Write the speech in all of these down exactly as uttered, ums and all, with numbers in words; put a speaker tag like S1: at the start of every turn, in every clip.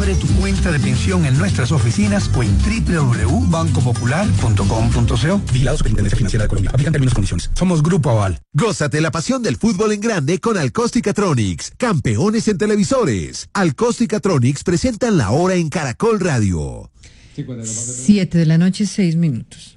S1: Abre tu cuenta de pensión en nuestras oficinas o en doble u doble u doble u punto banco popular punto com punto co. Vigilado Superintendencia Financiera de Colombia. Aplican términos y condiciones. Somos Grupo Aval.
S2: Gózate la pasión del fútbol en grande con Alcóstica-Tronics, campeones en televisores. Alcóstica-Tronics presentan la hora en Caracol Radio.
S3: Siete de la noche, seis minutos.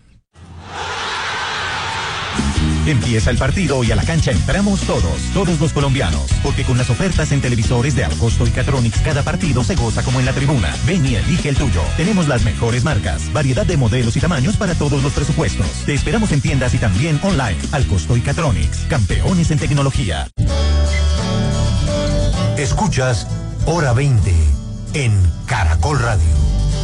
S4: Empieza el partido y a la cancha entramos todos, todos los colombianos, porque con las ofertas en televisores de Alcosto y Catronics cada partido se goza como en la tribuna. Ven y elige el tuyo. Tenemos las mejores marcas, variedad de modelos y tamaños para todos los presupuestos. Te esperamos en tiendas y también online. Alcosto y Catronics, campeones en tecnología.
S5: Escuchas Hora veinte en Caracol Radio.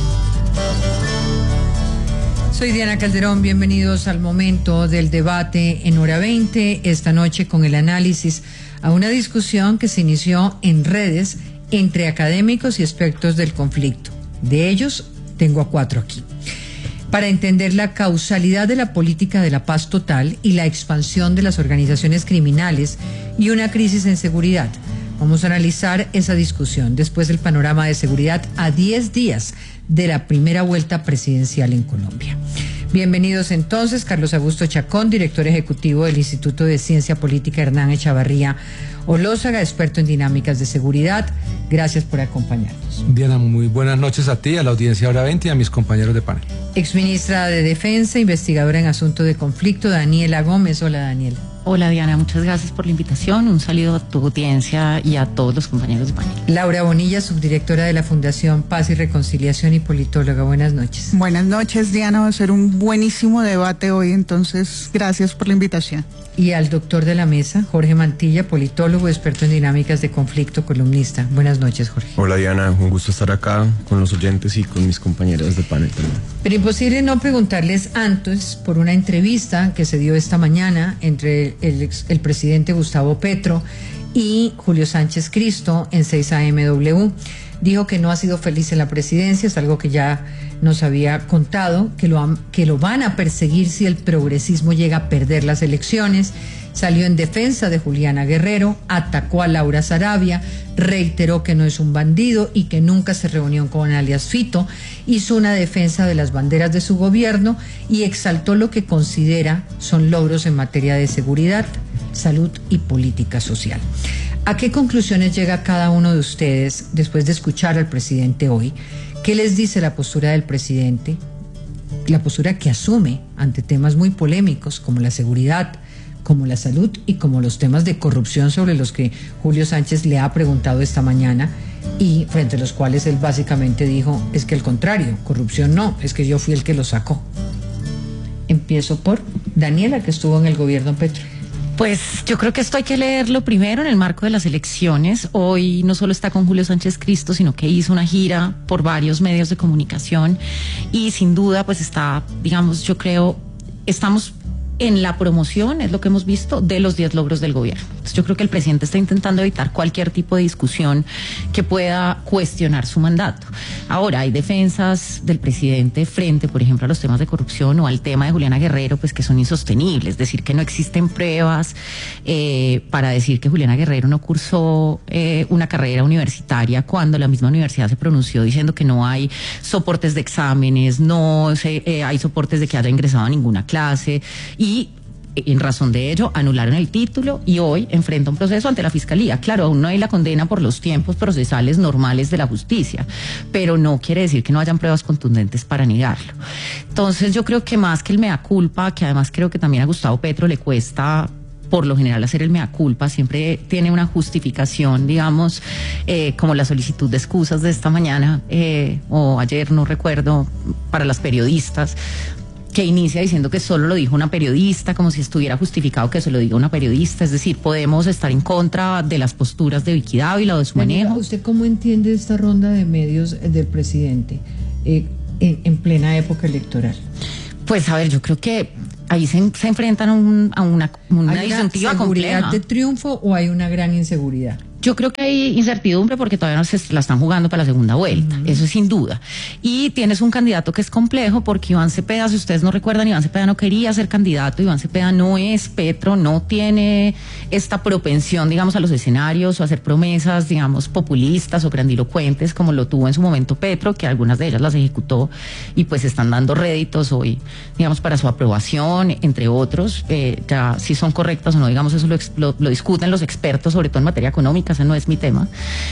S3: Soy Diana Calderón, bienvenidos al momento del debate en Hora veinte, esta noche con el análisis a una discusión que se inició en redes entre académicos y expertos del conflicto. De ellos, tengo a cuatro aquí. Para entender la causalidad de la política de la paz total y la expansión de las organizaciones criminales y una crisis en seguridad. Vamos a analizar esa discusión después del panorama de seguridad a diez días de la primera vuelta presidencial en Colombia. Bienvenidos entonces, Carlos Augusto Chacón, director ejecutivo del Instituto de Ciencia Política Hernán Echavarría Olózaga, experto en dinámicas de seguridad. Gracias por acompañarnos.
S6: Diana, muy buenas noches a ti, a la audiencia Hora veinte y a mis compañeros de panel.
S3: Exministra de Defensa, investigadora en asuntos de conflicto, Daniela Gómez. Hola, Daniela.
S7: Hola, Diana, muchas gracias por la invitación. Un saludo a tu audiencia y a todos los compañeros de panel.
S3: Laura Bonilla, subdirectora de la Fundación Paz y Reconciliación y politóloga. Buenas noches.
S8: Buenas noches, Diana. Va a ser un buenísimo debate hoy, entonces gracias por la invitación.
S3: Y al doctor de la mesa, Jorge Mantilla, politólogo, experto en dinámicas de conflicto, columnista. Buenas noches, Jorge.
S9: Hola, Diana, un gusto estar acá con los oyentes y con mis compañeras de panel también.
S3: Pero imposible no preguntarles antes por una entrevista que se dio esta mañana entre el, el, el presidente Gustavo Petro y Julio Sánchez Cristo en seis A M W. Dijo que no ha sido feliz en la presidencia, es algo que ya nos había contado, que lo, han, que lo van a perseguir si el progresismo llega a perder las elecciones. Salió en defensa de Juliana Guerrero, atacó a Laura Sarabia, reiteró que no es un bandido y que nunca se reunió con alias Fito, hizo una defensa de las banderas de su gobierno y exaltó lo que considera son logros en materia de seguridad, salud y política social. ¿A qué conclusiones llega cada uno de ustedes después de escuchar al presidente hoy? ¿Qué les dice la postura del presidente? La postura que asume ante temas muy polémicos como la seguridad, como la salud y como los temas de corrupción sobre los que Julio Sánchez le ha preguntado esta mañana y frente a los cuales él básicamente dijo, es que al contrario, corrupción no, es que yo fui el que lo sacó. Empiezo por Daniela, que estuvo en el gobierno Petro.
S7: Pues yo creo que esto hay que leerlo primero en el marco de las elecciones. Hoy no solo está con Julio Sánchez Cristo, sino que hizo una gira por varios medios de comunicación y sin duda pues está, digamos, yo creo, estamos en la promoción, es lo que hemos visto, de los diez logros del gobierno. Entonces yo creo que el presidente está intentando evitar cualquier tipo de discusión que pueda cuestionar su mandato. Ahora, hay defensas del presidente frente, por ejemplo, a los temas de corrupción o al tema de Juliana Guerrero, pues que son insostenibles. Decir que no existen pruebas eh, para decir que Juliana Guerrero no cursó eh, una carrera universitaria cuando la misma universidad se pronunció diciendo que no hay soportes de exámenes, no se, eh, hay soportes de que haya ingresado a ninguna clase y Y en razón de ello anularon el título y hoy enfrenta un proceso ante la Fiscalía. Claro, aún no hay la condena por los tiempos procesales normales de la justicia, pero no quiere decir que no hayan pruebas contundentes para negarlo. Entonces yo creo que más que el mea culpa, que además creo que también a Gustavo Petro le cuesta por lo general hacer el mea culpa, siempre tiene una justificación, digamos, eh, como la solicitud de excusas de esta mañana eh, o ayer, no recuerdo, para las periodistas, que inicia diciendo que solo lo dijo una periodista, como si estuviera justificado que se lo diga una periodista. Es decir, podemos estar en contra de las posturas de Vicky Dávila o de su
S3: Daniela,
S7: manejo.
S3: ¿usted cómo entiende esta ronda de medios del presidente eh, en, en plena época electoral?
S7: Pues a ver, yo creo que ahí se, se enfrentan a, un, a una, una
S3: ¿Hay
S7: disyuntiva
S3: una seguridad
S7: compleja.
S3: de triunfo o hay una gran inseguridad?
S7: Yo creo que hay incertidumbre porque todavía no se la están jugando para la segunda vuelta, uh-huh. Eso es sin duda. Y tienes un candidato que es complejo porque Iván Cepeda, si ustedes no recuerdan, Iván Cepeda no quería ser candidato, Iván Cepeda no es Petro, no tiene esta propensión, digamos, a los escenarios o a hacer promesas, digamos, populistas o grandilocuentes como lo tuvo en su momento Petro, que algunas de ellas las ejecutó y pues están dando réditos hoy, digamos, para su aprobación, entre otros. Eh, ya si son correctas o no, digamos, eso lo, lo, lo discuten los expertos, sobre todo en materia económica, ese no es mi tema,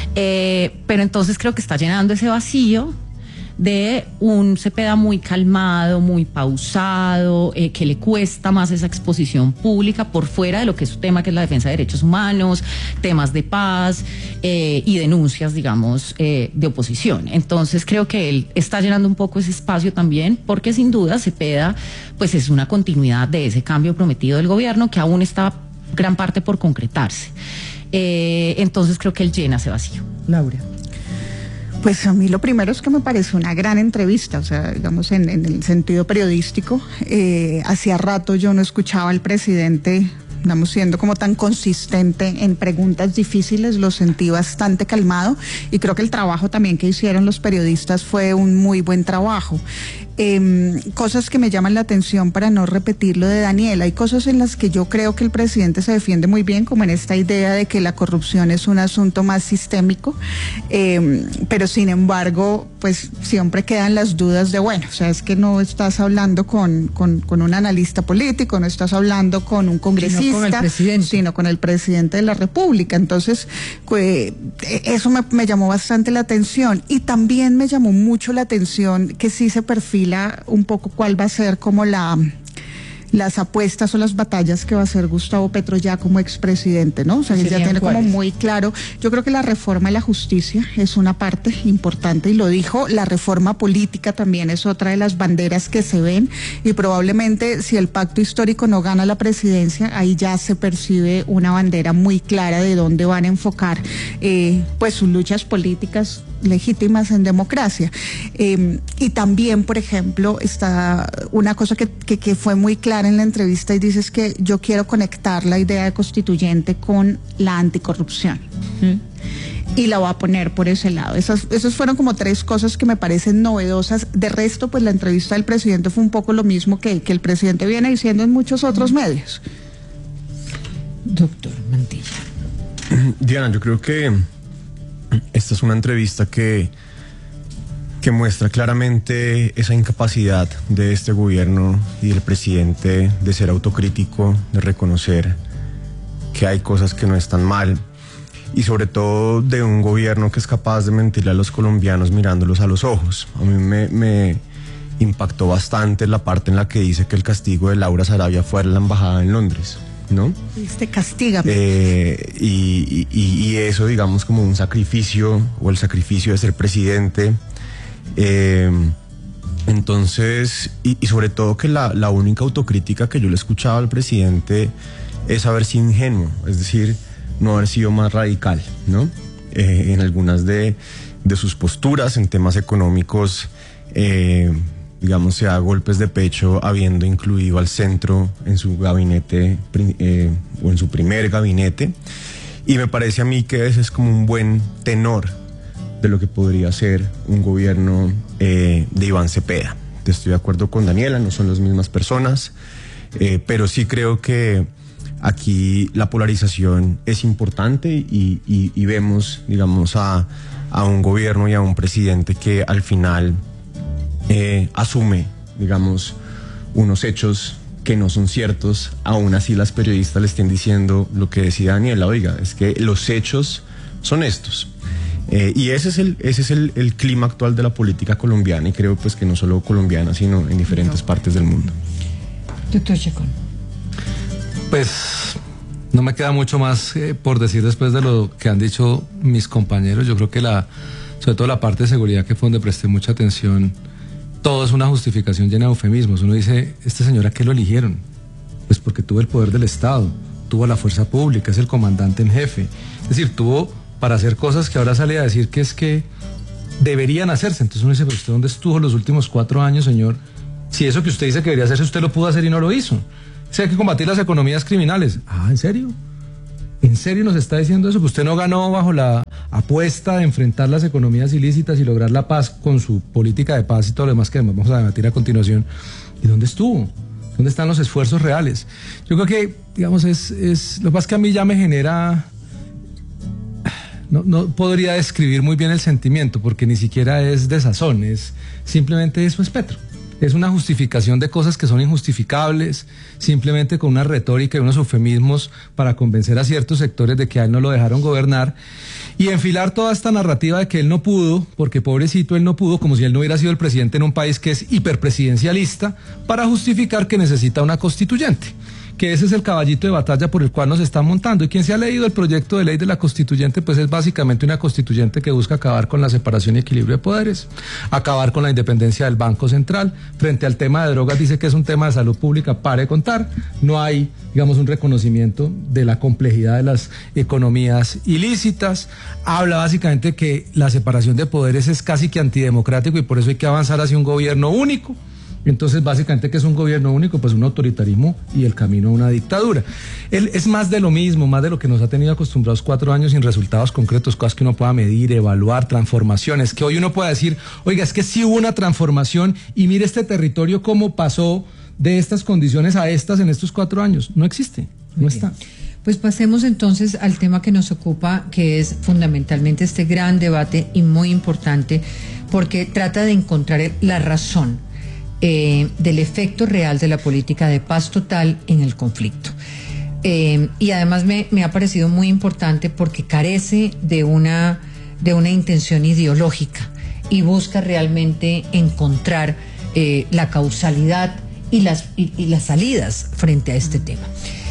S7: eh, pero entonces creo que está llenando ese vacío de un Cepeda muy calmado, muy pausado, eh, que le cuesta más esa exposición pública por fuera de lo que es su tema, que es la defensa de derechos humanos, temas de paz eh, y denuncias, digamos, eh, de oposición. Entonces creo que él está llenando un poco ese espacio también, porque sin duda Cepeda pues es una continuidad de ese cambio prometido del gobierno que aún está gran parte por concretarse. Eh, entonces creo que él llena ese vacío.
S3: Laura.
S8: Pues a mí lo primero es que me parece una gran entrevista, o sea, digamos en, en el sentido periodístico. Eh, hacía rato yo no escuchaba al presidente, digamos, siendo como tan consistente en preguntas difíciles, lo sentí bastante calmado y creo que el trabajo también que hicieron los periodistas fue un muy buen trabajo. Eh, cosas que me llaman la atención para no repetir lo de Daniela, hay cosas en las que yo creo que el presidente se defiende muy bien, como en esta idea de que la corrupción es un asunto más sistémico, eh, pero sin embargo, pues siempre quedan las dudas de, bueno, o sea, es que no estás hablando con, con, con un analista político, no estás hablando con un congresista, sino con el presidente, sino con el presidente de la República. Entonces, pues, eso me, me llamó bastante la atención y también me llamó mucho la atención que sí se perfila un poco cuál va a ser como la las apuestas o las batallas que va a hacer Gustavo Petro ya como expresidente, ¿no? O sea, él ya tiene como muy claro. Yo creo que la reforma de la justicia es una parte importante y lo dijo, la reforma política también es otra de las banderas que se ven y probablemente si el pacto histórico no gana la presidencia, ahí ya se percibe una bandera muy clara de dónde van a enfocar eh, pues sus luchas políticas legítimas en democracia. Eh, y también, por ejemplo, está una cosa que, que, que fue muy clara en la entrevista y dices que yo quiero conectar la idea de constituyente con la anticorrupción. ¿Mm? Y la voy a poner por ese lado. Esas, esas fueron como tres cosas que me parecen novedosas. De resto, pues la entrevista del presidente fue un poco lo mismo que, que el presidente viene diciendo en muchos otros medios.
S3: Doctor Mantilla.
S9: Diana, yo creo que esta es una entrevista que, que muestra claramente esa incapacidad de este gobierno y del presidente de ser autocrítico, de reconocer que hay cosas que no están mal y sobre todo de un gobierno que es capaz de mentirle a los colombianos mirándolos a los ojos. A mí me, me impactó bastante la parte en la que dice que el castigo de Laura Sarabia fue a la embajada en Londres, ¿no?
S8: Este castiga.
S9: Eh, y, y, y eso, digamos, como un sacrificio o el sacrificio de ser presidente. Eh, entonces, y, y sobre todo que la, la única autocrítica que yo le escuchaba al presidente es haber sido ingenuo, es decir, no haber sido más radical, ¿no? Eh, en algunas de, de sus posturas en temas económicos, eh, digamos, se da golpes de pecho habiendo incluido al centro en su gabinete eh, o en su primer gabinete, y me parece a mí que ese es como un buen tenor de lo que podría ser un gobierno eh, de Iván Cepeda. Estoy de acuerdo con Daniela, no son las mismas personas, eh, pero sí creo que aquí la polarización es importante y, y, y vemos, digamos, a, a un gobierno y a un presidente que al final Eh, asume, digamos, unos hechos que no son ciertos, aún así las periodistas le estén diciendo lo que decía Daniela, oiga, es que los hechos son estos. Eh, y ese es el, ese es el, el clima actual de la política colombiana y creo pues que no solo colombiana, sino en diferentes partes del mundo.
S3: Doctor Chacón.
S6: Pues no me queda mucho más eh, por decir después de lo que han dicho mis compañeros. Yo creo que la, sobre todo la parte de seguridad, que fue donde presté mucha atención, todo es una justificación llena de eufemismos. Uno dice, ¿este señor a qué lo eligieron? Pues porque tuvo el poder del Estado, tuvo la fuerza pública, es el comandante en jefe. Es decir, tuvo para hacer cosas que ahora sale a decir que es que deberían hacerse. Entonces uno dice, ¿pero usted dónde estuvo los últimos cuatro años, señor? Si eso que usted dice que debería hacerse, usted lo pudo hacer y no lo hizo. O sea, hay que combatir las economías criminales. Ah, ¿en serio? ¿En serio nos está diciendo eso? Pues usted no ganó bajo la apuesta de enfrentar las economías ilícitas y lograr la paz con su política de paz y todo lo demás que vamos a debatir a continuación. ¿Y dónde estuvo? ¿Dónde están los esfuerzos reales? Yo creo que, digamos, es, es lo que pasa es que a mí ya me genera... No, no podría describir muy bien el sentimiento, porque ni siquiera es desazón, es simplemente eso es Petro. Es una justificación de cosas que son injustificables, simplemente con una retórica y unos eufemismos para convencer a ciertos sectores de que a él no lo dejaron gobernar, y enfilar toda esta narrativa de que él no pudo, porque pobrecito él no pudo, como si él no hubiera sido el presidente en un país que es hiperpresidencialista, para justificar que necesita una constituyente, que ese es el caballito de batalla por el cual nos están montando. Y quien se ha leído el proyecto de ley de la constituyente, pues es básicamente una constituyente que busca acabar con la separación y equilibrio de poderes, acabar con la independencia del Banco Central. Frente al tema de drogas dice que es un tema de salud pública, pare de contar. No hay, digamos, un reconocimiento de la complejidad de las economías ilícitas. Habla básicamente que la separación de poderes es casi que antidemocrático y por eso hay que avanzar hacia un gobierno único. Entonces, básicamente, que es un gobierno único, pues un autoritarismo y el camino a una dictadura. Él es más de lo mismo, más de lo que nos ha tenido acostumbrados cuatro años sin resultados concretos, cosas que uno pueda medir, evaluar, transformaciones, que hoy uno pueda decir, oiga, es que sí hubo una transformación y mire este territorio cómo pasó de estas condiciones a estas en estos cuatro años. No existe, no está.
S3: Pues pasemos entonces al tema que nos ocupa, que es fundamentalmente este gran debate y muy importante, porque trata de encontrar la razón Eh, del efecto real de la política de paz total en el conflicto. Eh, y además me, me ha parecido muy importante porque carece de una, de una intención ideológica y busca realmente encontrar eh, la causalidad y las, y, y las salidas frente a este tema.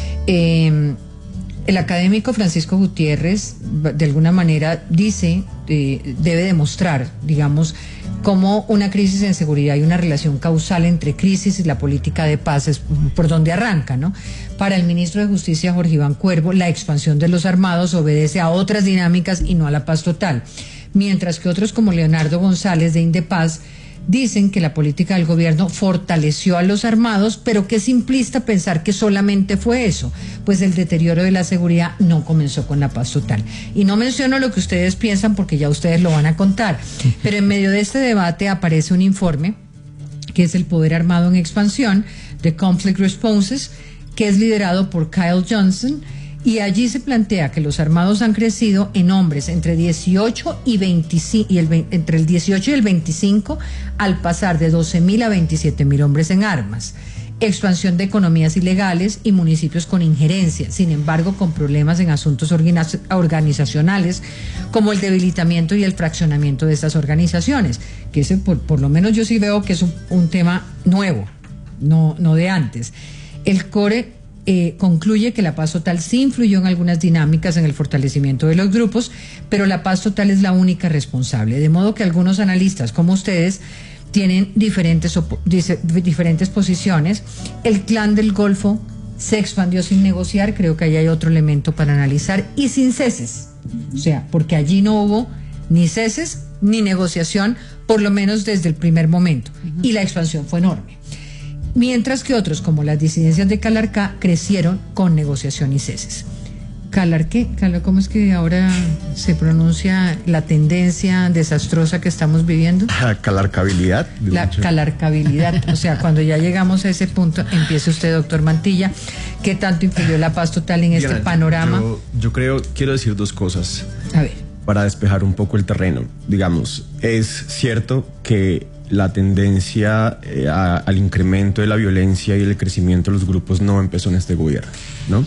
S3: Eh, el académico Francisco Gutiérrez, de alguna manera, dice, eh, debe demostrar, digamos, cómo una crisis en seguridad y una relación causal entre crisis y la política de paz es por donde arranca, ¿no? Para el ministro de Justicia, Jorge Iván Cuervo, la expansión de los armados obedece a otras dinámicas y no a la paz total, mientras que otros como Leonardo González de Indepaz dicen que la política del gobierno fortaleció a los armados, pero que es simplista pensar que solamente fue eso, pues el deterioro de la seguridad no comenzó con la paz total. Y no menciono lo que ustedes piensan porque ya ustedes lo van a contar, pero en medio de este debate aparece un informe que es el Poder Armado en Expansión, The Conflict Responses, que es liderado por Kyle Johnson, y allí se plantea que los armados han crecido en hombres entre dieciocho y veinticinco, y el, entre el dieciocho y el veinticinco, al pasar de doce mil a veintisiete mil hombres en armas. Expansión de economías ilegales y municipios con injerencia, sin embargo con problemas en asuntos organizacionales como el debilitamiento y el fraccionamiento de estas organizaciones, que ese por, por lo menos yo sí veo que es un, un tema nuevo, no, no de antes. El CORE Eh, concluye que la paz total sí influyó en algunas dinámicas en el fortalecimiento de los grupos, pero la paz total es la única responsable, de modo que algunos analistas como ustedes tienen diferentes, diferentes posiciones. El Clan del Golfo se expandió sin negociar, creo que ahí hay otro elemento para analizar, y sin ceses, o sea, porque allí no hubo ni ceses ni negociación, por lo menos desde el primer momento, uh-huh. y la expansión fue enorme. Mientras que otros, como las disidencias de Calarcá, crecieron con negociación y ceses. ¿Calarqué? ¿Cómo es que ahora se pronuncia la tendencia desastrosa que estamos viviendo?
S9: La calarcabilidad.
S3: La mucho. calarcabilidad. O sea, cuando ya llegamos a ese punto, empiece usted, doctor Mantilla, ¿qué tanto influyó la paz total en Diana, este panorama?
S9: Yo, yo creo, quiero decir dos cosas.
S3: A ver.
S9: Para despejar un poco el terreno. Digamos, es cierto que la tendencia eh, a, al incremento de la violencia y el crecimiento de los grupos no empezó en este gobierno, ¿no?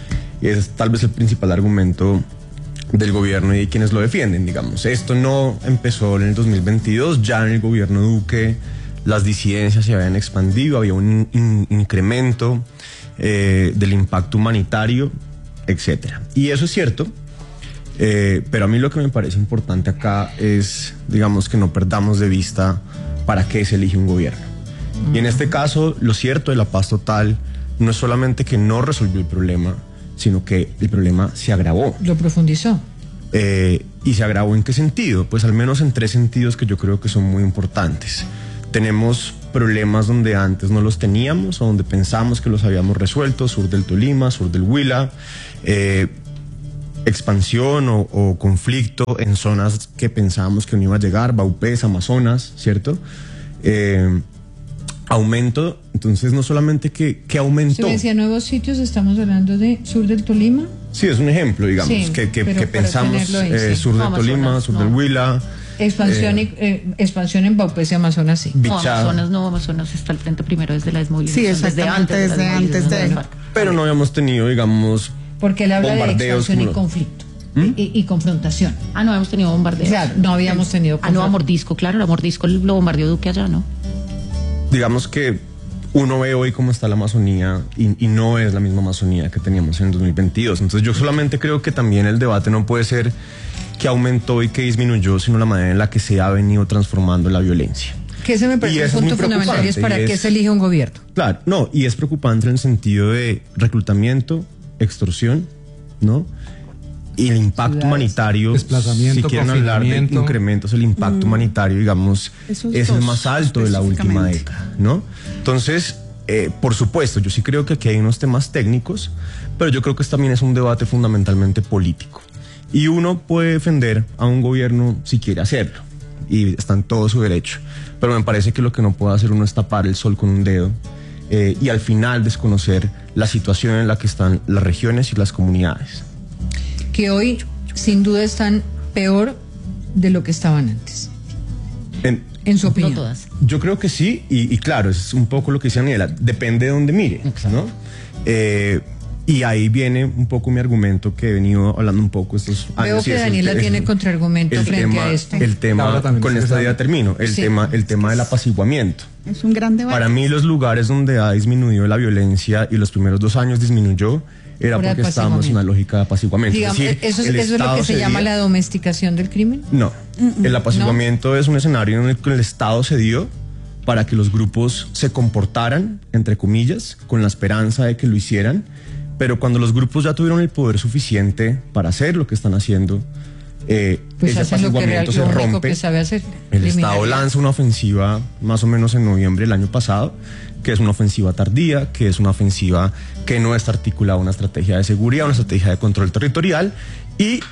S9: Y ese es tal vez el principal argumento del gobierno y de quienes lo defienden, digamos. Esto no empezó en el dos mil veintidós, ya en el gobierno Duque las disidencias se habían expandido, había un in, incremento eh, del impacto humanitario, etcétera. Y eso es cierto, eh, pero a mí lo que me parece importante acá es, digamos, que no perdamos de vista para qué se elige un gobierno. Y en este caso, lo cierto de la paz total no es solamente que no resolvió el problema, sino que el problema se agravó.
S3: Lo profundizó.
S9: Eh, ¿Y se agravó en qué sentido? Pues al menos en tres sentidos que yo creo que son muy importantes. Tenemos problemas donde antes no los teníamos o donde pensamos que los habíamos resuelto, sur del Tolima, sur del Huila, eh, expansión o, o conflicto en zonas que pensábamos que no iba a llegar, Baupés, Amazonas, ¿cierto? Eh, aumento, entonces no solamente que, que aumentó.
S3: Se decía nuevos sitios, estamos hablando de sur del Tolima.
S9: Sí, es un ejemplo, digamos,
S3: Sí,
S9: que, que,
S3: pero
S9: que
S3: para
S9: pensamos
S3: tenerlo ahí,
S9: eh,
S3: sí.
S9: sur
S7: No,
S9: del Tolima,
S7: Amazonas,
S9: sur
S7: no.
S9: del Huila.
S3: Expansión,
S9: eh,
S3: y, eh, expansión en Baupés y Amazonas, sí.
S7: No,
S9: Bichada.
S7: Amazonas no, Amazonas está al frente primero desde la desmovilización.
S8: Sí, exactamente,
S7: desde antes de, la
S8: desde antes
S7: desmovilización
S8: de-
S7: las FARC.
S9: Pero no habíamos tenido, digamos,
S3: Porque él habla de
S9: bombardeos
S3: expansión y
S9: como-
S3: conflicto.
S9: ¿Mm?
S3: Y, y confrontación.
S7: Ah, no habíamos tenido bombardeos.
S3: Claro, no habíamos tenido
S7: Ah, no, a
S3: confron-
S7: Mordisco, claro, a Mordisco lo bombardeó Duque allá, ¿no?
S9: digamos que uno ve hoy cómo está la Amazonía y, y no es la misma Amazonía que teníamos en dos mil veintidós. Entonces yo solamente creo que también el debate no puede ser que aumentó y que disminuyó, sino la manera en la que se ha venido transformando la violencia.
S3: Que ese me
S9: Y
S3: parece un
S9: eso es muy
S3: punto fundamental y es
S9: preocupante,
S3: para
S9: y
S3: qué
S9: es-
S3: se elige un gobierno.
S9: Claro, no, y es preocupante en el sentido de reclutamiento, extorsión, ¿no? Y el impacto
S3: Ciudades.
S9: humanitario,
S6: Desplazamiento,
S9: si quieren hablar de
S6: confinamiento.
S9: incrementos, el impacto humanitario, digamos,
S8: Esos
S9: es el
S8: dos,
S9: más alto de la última
S8: específicamente.
S9: década, ¿no? Entonces, eh, por supuesto, yo sí creo que aquí hay unos temas técnicos, pero yo creo que también es un debate fundamentalmente político. Y uno puede defender a un gobierno si quiere hacerlo, y está en todo su derecho. Pero me parece que lo que no puede hacer uno es tapar el sol con un dedo eh, y al final desconocer la situación en la que están las regiones y las comunidades.
S3: Que hoy, sin duda, están peor de lo que estaban antes.
S9: En-
S3: En su
S7: No
S3: opinión.
S7: todas.
S9: Yo creo que sí, y, y claro, es un poco lo que decía Daniela, depende de dónde mire, ¿no? Eh, y ahí viene un poco mi argumento que he venido hablando un poco estos años.
S3: Veo
S9: y
S3: que
S9: es el
S3: Daniela
S9: te-
S3: tiene contraargumento
S9: el
S3: frente
S9: tema-
S3: a esto.
S9: El tema,
S6: Laura también
S9: con
S6: quiere
S9: esta
S6: saber.
S9: idea termino, el,
S3: Sí.
S9: tema, el tema del apaciguamiento.
S8: Es un gran debate.
S9: Para mí los lugares donde ha disminuido la violencia y los primeros dos años disminuyó era
S3: Por
S9: porque estábamos en una lógica de apaciguamiento.
S3: Digamos,
S9: es decir,
S3: eso, es-
S9: el
S3: eso es lo
S9: Estado
S3: que se
S9: cedía-
S3: llama la domesticación del crimen.
S9: No, el apaciguamiento es un escenario en el que el Estado se dio para que los grupos se comportaran, entre comillas, con la esperanza de que lo hicieran, pero cuando los grupos ya tuvieron el poder suficiente para hacer lo que están haciendo, eh,
S3: Pues
S9: ese
S3: hacen lo que real,
S9: apaciguamiento se
S3: lo único
S9: rompe.
S3: que sabe hacer.
S9: El
S3: eliminar
S9: Estado
S3: la-
S9: lanza una ofensiva más o menos en noviembre del año pasado, que es una ofensiva tardía, que es una ofensiva que no está articulada a una estrategia de seguridad, una estrategia de control territorial, y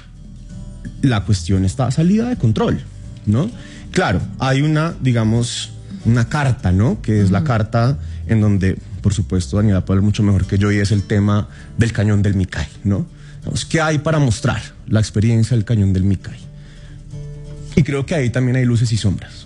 S9: la cuestión está salida de control, ¿no? Claro, hay una, digamos, una carta, ¿no? Que es la carta en donde, por supuesto, Daniela puede hablar mucho mejor que yo, y es el tema del cañón del Micay, ¿no? Digamos, ¿qué hay para mostrar la experiencia del cañón del Micay? Y creo que ahí también hay luces y sombras.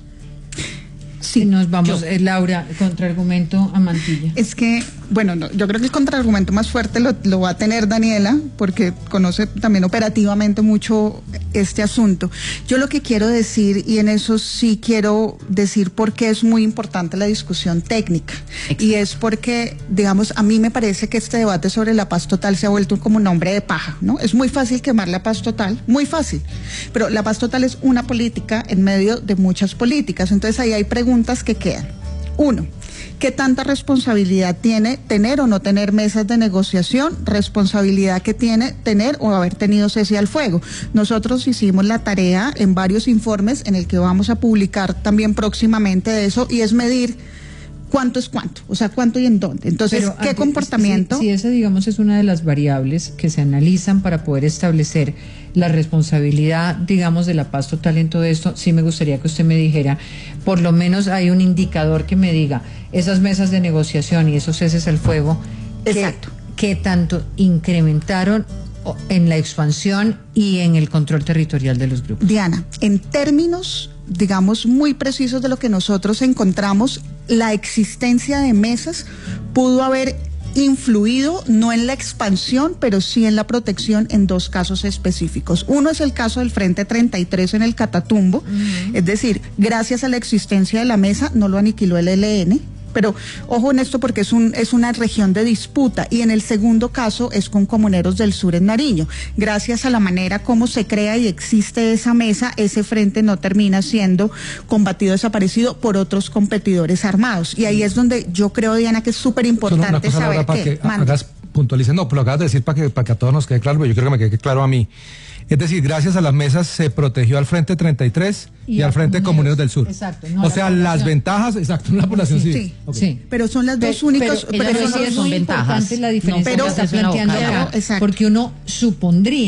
S3: Sí, nos vamos, eh, Laura, contraargumento a Mantilla.
S8: Es que, bueno, no, yo creo que el contraargumento más fuerte lo, lo va a tener Daniela, porque conoce también operativamente mucho este asunto. Yo lo que quiero decir, y en eso sí quiero decir por qué es muy importante la discusión técnica,
S7: Exacto.
S8: y es porque, digamos, a mí me parece que este debate sobre la paz total se ha vuelto como un nombre de paja, ¿no? Es muy fácil quemar la paz total, muy fácil, pero la paz total es una política en medio de muchas políticas, entonces ahí hay preguntas que quedan. Uno, ¿qué tanta responsabilidad tiene tener o no tener mesas de negociación? Responsabilidad que tiene tener o haber tenido cese al fuego. Nosotros hicimos la tarea en varios informes en el que vamos a publicar también próximamente de eso, y es medir cuánto es cuánto, o sea, cuánto y en dónde. Entonces,
S3: Pero,
S8: ¿qué
S3: ah,
S8: comportamiento?
S3: Si, si esa, digamos, es una de las variables que se analizan para poder establecer la responsabilidad, digamos, de la paz total en todo esto, sí me gustaría que usted me dijera, por lo menos hay un indicador que me diga, esas mesas de negociación y esos ceses al fuego, ¿qué-
S8: Exacto.
S3: ¿qué tanto incrementaron o- en la expansión y en el control territorial de los grupos?
S8: Diana, en términos, digamos, muy precisos de lo que nosotros encontramos, la existencia de mesas pudo haber influido no en la expansión, pero sí en la protección en dos casos específicos. Uno es el caso del Frente treinta y tres en el Catatumbo, uh-huh. Es decir, gracias a la existencia de la mesa no lo aniquiló el E L N. Pero ojo en esto porque es, un, es una región de disputa, y en el segundo caso es con Comuneros del Sur en Nariño. Gracias a la manera como se crea y existe esa mesa, ese frente no termina siendo combatido, desaparecido por otros competidores armados. Y ahí es donde yo creo, Diana, que es súper importante saber
S6: Laura, para
S8: que...
S6: que hagas, puntualice, no, pero lo acabas de decir para que, para que a todos nos quede claro, pero yo creo que me quede claro a mí. Es decir, gracias a las mesas se protegió al Frente treinta y tres y, y al Frente Comuneros del Sur.
S3: Exacto. No,
S6: o sea, las ventajas, exacto, la población
S8: sí.
S6: civil.
S8: Sí,
S6: okay.
S8: sí, pero son las dos únicas...
S7: pero,
S8: pero
S7: pero
S8: son
S7: sí
S8: las
S7: son
S3: muy
S7: ventajas.
S3: importante la diferencia
S8: No,
S3: que está
S8: pero-
S3: planteando
S7: Claro,
S3: acá,
S8: exacto.
S3: porque uno supondría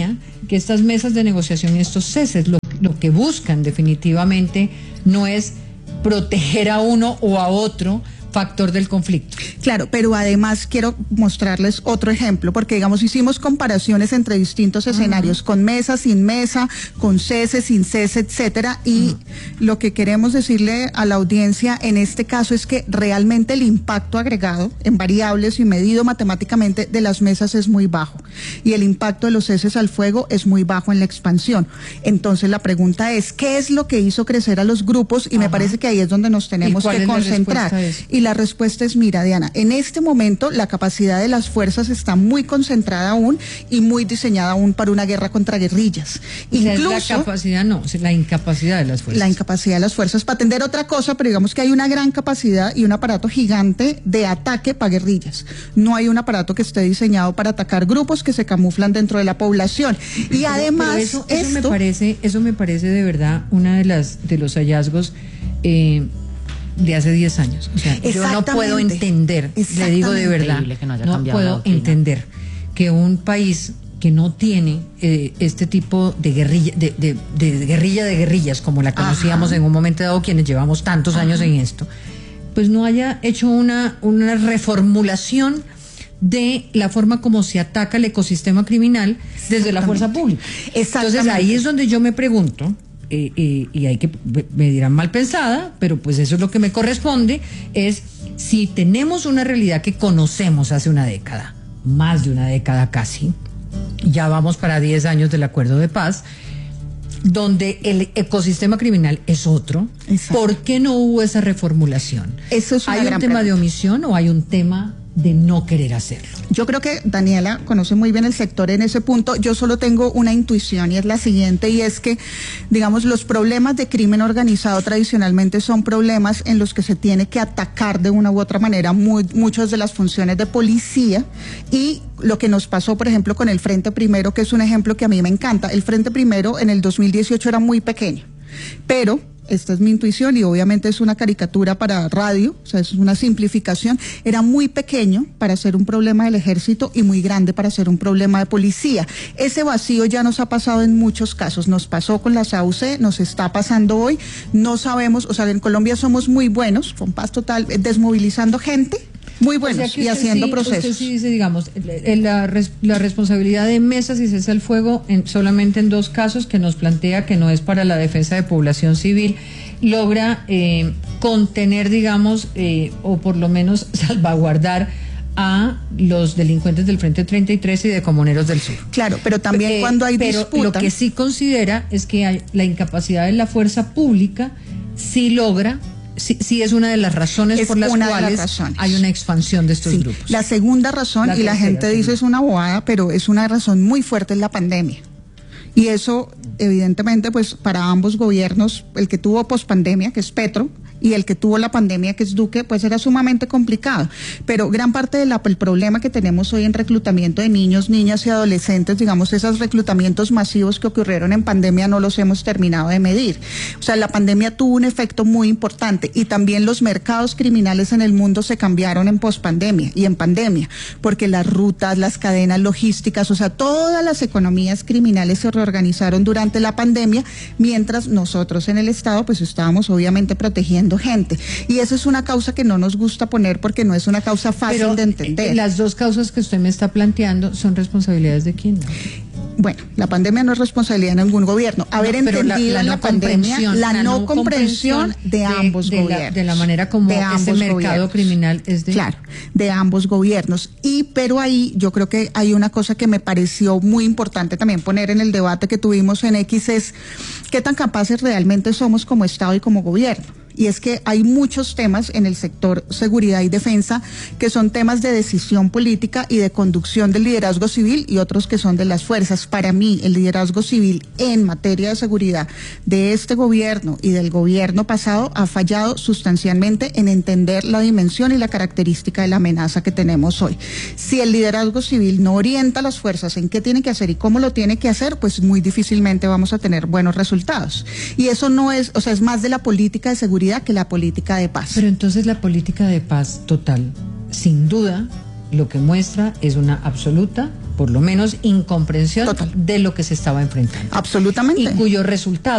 S3: que estas mesas de negociación y estos ceses lo, lo que buscan definitivamente no es proteger a uno o a otro factor del conflicto.
S8: Claro, pero además quiero mostrarles otro ejemplo, porque digamos hicimos comparaciones entre distintos escenarios, uh-huh. con mesa, sin mesa, con cese, sin cese, etcétera, y uh-huh. lo que queremos decirle a la audiencia en este caso es que realmente el impacto agregado en variables y medido matemáticamente de las mesas es muy bajo, y el impacto de los ceses al fuego es muy bajo en la expansión. Entonces la pregunta es, ¿qué es lo que hizo crecer a los grupos? Y uh-huh. me parece que ahí es donde nos tenemos que concentrar. Y la respuesta es, mira, Diana, en este momento la capacidad de las fuerzas está muy concentrada aún y muy diseñada aún para una guerra contra guerrillas.
S3: O sea, incluso la capacidad no, la incapacidad de las fuerzas.
S8: La incapacidad de las fuerzas para atender otra cosa, pero digamos que hay una gran capacidad y un aparato gigante de ataque para guerrillas. No hay un aparato que esté diseñado para atacar grupos que se camuflan dentro de la población. Y pero, además
S3: pero eso, eso
S8: esto,
S3: me parece, eso me parece de verdad una de las de los hallazgos eh, de hace diez años. O sea, yo no puedo entender, le digo de verdad, que no, no puedo entender que un país que no tiene eh, este tipo de guerrilla, de, de, de guerrilla de guerrillas, como la conocíamos Ajá. en un momento dado, quienes llevamos tantos Ajá. años en esto, pues no haya hecho una, una reformulación de la forma como se ataca el ecosistema criminal desde la fuerza pública. Entonces ahí es donde yo me pregunto, Eh, eh, y hay que, me dirán mal pensada, pero pues eso es lo que me corresponde, es si tenemos una realidad que conocemos hace una década, más de una década casi, ya vamos para diez años del acuerdo de paz, donde el ecosistema criminal es otro, Exacto. ¿por qué no hubo esa reformulación?
S8: Eso es una
S3: ¿Hay
S8: gran
S3: un tema
S8: pregunta.
S3: de omisión o hay un tema de no querer hacerlo?
S8: Yo creo que Daniela conoce muy bien el sector en ese punto. Yo solo tengo una intuición y es la siguiente, y es que, digamos, los problemas de crimen organizado tradicionalmente son problemas en los que se tiene que atacar de una u otra manera muy, muchas de las funciones de policía, y lo que nos pasó, por ejemplo, con el Frente Primero, que es un ejemplo que a mí me encanta. El Frente Primero en el dos mil dieciocho era muy pequeño, pero esta es mi intuición y obviamente es una caricatura para radio, o sea, es una simplificación, era muy pequeño para ser un problema del ejército y muy grande para ser un problema de policía. Ese vacío ya nos ha pasado en muchos casos, nos pasó con las A U C, nos está pasando hoy, no sabemos, o sea, en Colombia somos muy buenos, con paz total, desmovilizando gente, muy buenos, o sea, y haciendo
S3: sí,
S8: procesos.
S3: Usted sí dice, digamos, la, la responsabilidad de mesas y cese al fuego en, solamente en dos casos, que nos plantea que no es para la defensa de población civil, logra eh, contener, digamos, eh, o por lo menos salvaguardar a los delincuentes del Frente treinta y tres y de Comuneros del Sur.
S8: Claro, pero también eh, cuando hay
S3: pero
S8: disputa.
S3: Lo que sí considera es que hay, la incapacidad de la fuerza pública sí logra. Sí, sí, es una de las razones
S8: es
S3: por las cuales
S8: las
S3: hay una expansión de estos
S8: sí.
S3: grupos.
S8: La segunda razón, la y la gente dice es una bobada, pero es una razón muy fuerte, es la pandemia. Y eso, evidentemente, pues para ambos gobiernos, el que tuvo pospandemia, que es Petro, y el que tuvo la pandemia, que es Duque, pues era sumamente complicado. Pero gran parte del problema que tenemos hoy en reclutamiento de niños, niñas y adolescentes, digamos, esos reclutamientos masivos que ocurrieron en pandemia no los hemos terminado de medir. O sea, la pandemia tuvo un efecto muy importante, y también los mercados criminales en el mundo se cambiaron en pospandemia y en pandemia, porque las rutas, las cadenas logísticas, o sea, todas las economías criminales se reorganizaron durante la pandemia, mientras nosotros en el Estado pues estábamos obviamente protegiendo gente, y eso es una causa que no nos gusta poner porque no es una causa fácil
S3: Pero,
S8: de entender.
S3: Las dos causas que usted me está planteando son responsabilidades de quién, ¿no?
S8: Bueno, la pandemia no es responsabilidad de ningún gobierno. Haber no, entendido la, la, la no pandemia, la, la no comprensión, comprensión de, de ambos
S3: de
S8: gobiernos.
S3: La, de la manera como ese mercado gobiernos. criminal es de...
S8: Claro, de ambos gobiernos. Y pero ahí yo creo que hay una cosa que me pareció muy importante también poner en el debate que tuvimos en X, es qué tan capaces realmente somos como Estado y como gobierno. Y es que hay muchos temas en el sector seguridad y defensa que son temas de decisión política y de conducción del liderazgo civil, y otros que son de las fuerzas. Para mí, el liderazgo civil en materia de seguridad de este gobierno y del gobierno pasado ha fallado sustancialmente en entender la dimensión y la característica de la amenaza que tenemos hoy. Si el liderazgo civil no orienta a las fuerzas en qué tiene que hacer y cómo lo tiene que hacer, pues muy difícilmente vamos a tener buenos resultados. Y eso no es, o sea, es más de la política de seguridad que la política de paz.
S3: Pero entonces la política de paz total, sin duda, lo que muestra es una absoluta por lo menos incomprensión
S8: Total.
S3: de lo que se estaba enfrentando.
S8: Absolutamente.
S3: Y cuyo resultado